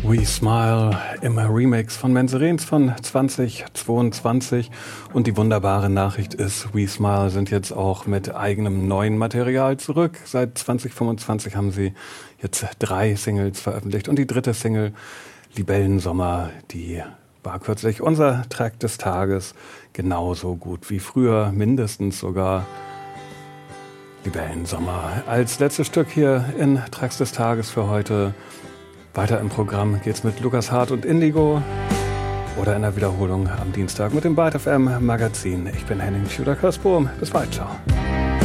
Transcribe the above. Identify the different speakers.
Speaker 1: We Smile im Remix von Menserens von 2022. Und die wunderbare Nachricht ist, We Smile sind jetzt auch mit eigenem neuen Material zurück. Seit 2025 haben sie jetzt 3 Singles veröffentlicht. Und die dritte Single, Libellensommer, die war kürzlich unser Track des Tages. Genauso gut wie früher, mindestens sogar. Libellensommer als letztes Stück hier in Tracks des Tages für heute. Weiter im Programm geht's mit Lukas Hart und Indigo oder in der Wiederholung am Dienstag mit dem Byte FM Magazin. Ich bin Henning Schüder-Körsbohm. Bis bald, ciao.